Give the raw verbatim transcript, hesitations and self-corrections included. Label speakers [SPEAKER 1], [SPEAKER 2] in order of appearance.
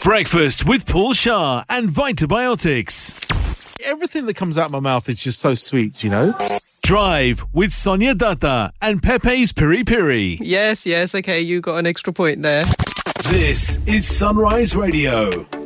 [SPEAKER 1] Breakfast with Paul Shah and Vitabiotics.
[SPEAKER 2] Everything that comes out of my mouth is just so sweet, you know?
[SPEAKER 1] Drive with Sonia Datta and Pepe's Piri Piri.
[SPEAKER 3] Yes, yes, okay, you got an extra point there.
[SPEAKER 1] This is Sunrise Radio.